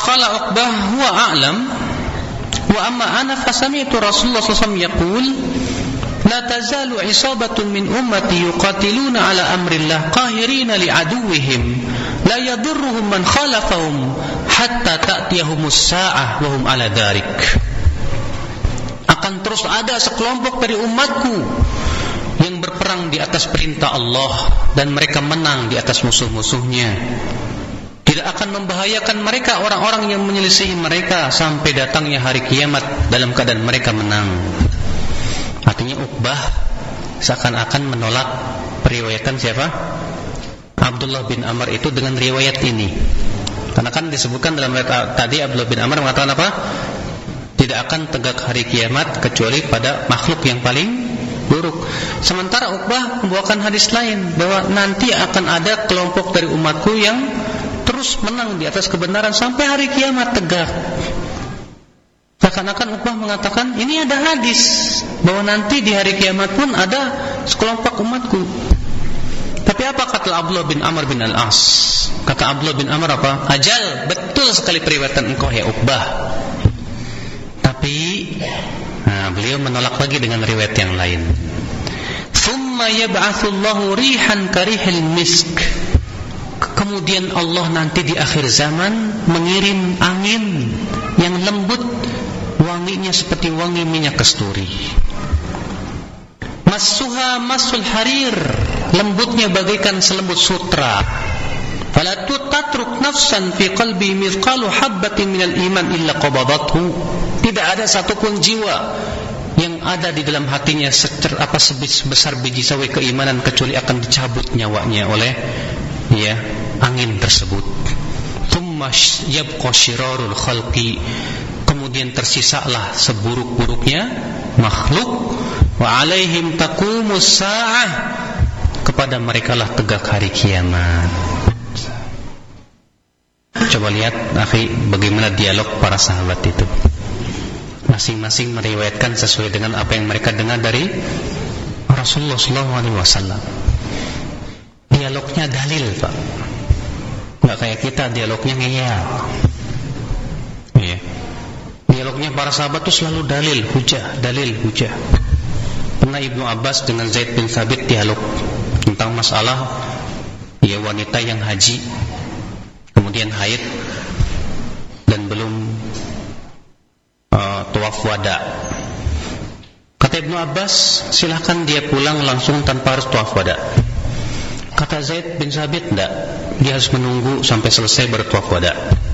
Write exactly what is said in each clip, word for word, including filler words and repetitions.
Faqala Uqbah huwa a'lam wa amma ana fasami'tu Rasulullah sallallahu alaihi wasallam yaqul la tazalu isabatun min ummati yuqatiluna ala amrillah qahirina li'aduwwihim la yadurruhum man khalafahum hatta ta'tiyahumus sa'ah wa hum ala dharik. Akan terus ada sekelompok dari umatku yang berperang di atas perintah Allah dan mereka menang di atas musuh-musuhnya. Tidak akan membahayakan mereka orang-orang yang menyelisihi mereka sampai datangnya hari kiamat dalam keadaan mereka menang. Artinya Uqbah seakan-akan menolak periwayatan siapa? Abdullah bin Amr itu dengan riwayat ini. Karena kan disebutkan dalam riwayat tadi Abdullah bin Amr mengatakan apa? Tidak akan tegak hari kiamat kecuali pada makhluk yang paling buruk. Sementara Uqbah membawakan hadis lain bahwa nanti akan ada kelompok dari umatku yang terus menang di atas kebenaran sampai hari kiamat tegak. Seakan-akan Uqbah mengatakan ini ada hadis bahwa nanti di hari kiamat pun ada sekelompok umatku. Tapi apa kata Abdullah bin Amr bin Al-As? Kata Abdullah bin Amr apa? Ajal, betul sekali periwayatan engkau ya Uqbah. Tapi nah, beliau menolak lagi dengan riwayat yang lain. Thumma yab'atsullahu rihan karihil misk. Kemudian Allah nanti di akhir zaman mengirim angin yang lembut, wanginya seperti wangi minyak kasturi. Massuha masul harir, lembutnya bagaikan selembut sutra. Fala tatruk nafsan fi qalbi mithqalu habbatin minal iman illa qabadathu. Tidak ada satupun jiwa yang ada di dalam hatinya secer, apa sebesar biji sawi keimanan kecuali akan dicabut nyawanya oleh ya angin tersebut. Thumma yabqa syirarul khalqi, kemudian tersisalah seburuk-buruknya makhluk. Wa alaihim taqumus sa'ah, kepada merekalah tegak hari kiamat. Coba lihat akhi bagaimana dialog para sahabat itu. Masing-masing meriwayatkan sesuai dengan apa yang mereka dengar dari Rasulullah sallallahu alaihi wasallam. Dialognya dalil, Pak. Enggak kayak kita dialognya ngeyel. Iya. Dialognya para sahabat itu selalu dalil, hujah, dalil, hujah. Pernah Ibnu Abbas dengan Zaid bin Thabit dialog tentang masalah ya wanita yang haji kemudian haid dan belum uh, tawaf wada. Kata Ibnu Abbas, silakan dia pulang langsung tanpa harus tawaf wada. Kata Zaid bin Thabit, enggak, dia harus menunggu sampai selesai bertawaf wada.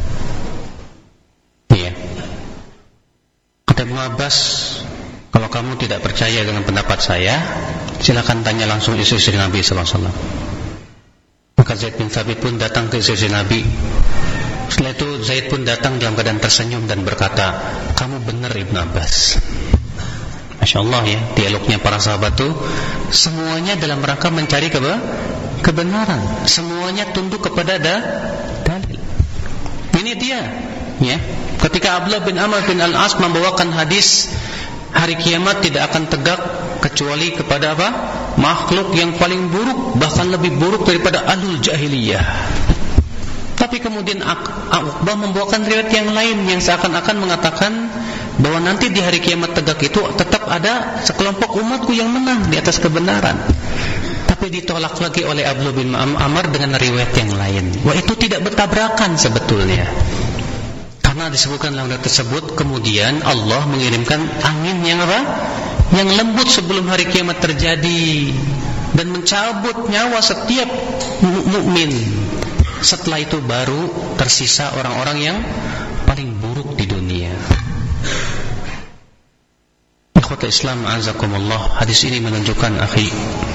Iya. Kata Ibnu Abbas, kalau kamu tidak percaya dengan pendapat saya, silakan tanya langsung istri-istri Nabi sallallahu alaihi wasallam. Maka Zaid bin Thabit pun datang ke istri Nabi. Setelah itu Zaid pun datang dalam keadaan tersenyum dan berkata, kamu benar Ibnu Abbas. Masya Allah ya, dialognya para sahabat itu semuanya dalam rangka mencari keba- kebenaran. Semuanya tunduk kepada da- dalil. Ini dia ya. Ketika Abdullah bin Amr bin Al-As membawakan hadis hari kiamat tidak akan tegak kecuali kepada apa? Makhluk yang paling buruk, bahkan lebih buruk daripada ahlul jahiliyah. Tapi kemudian Uqbah membawakan riwayat yang lain yang seakan-akan mengatakan bahwa nanti di hari kiamat tegak itu tetap ada sekelompok umatku yang menang di atas kebenaran. Tapi ditolak lagi oleh Abdullah bin Amr dengan riwayat yang lain. Wah, itu tidak bertabrakan sebetulnya. Karena disebutkan dalam ayat tersebut, kemudian Allah mengirimkan angin yang apa? Yang lembut sebelum hari kiamat terjadi dan mencabut nyawa setiap mukmin. Setelah itu baru tersisa orang-orang yang paling buruk di dunia. Ikhwatul Islam azakumullah, hadis ini menunjukkan akhi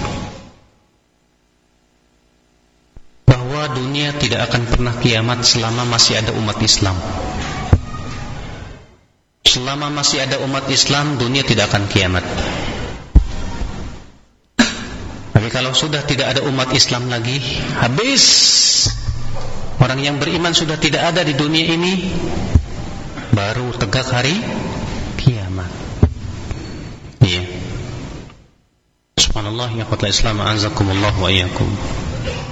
bahwa dunia tidak akan pernah kiamat selama masih ada umat Islam. Selama masih ada umat Islam, dunia tidak akan kiamat. Tapi kalau sudah tidak ada umat Islam lagi, habis. Orang yang beriman sudah tidak ada di dunia ini, baru tegak hari kiamat. Iya. Subhanallah ya qul Islam azakumullah wa iyyakum.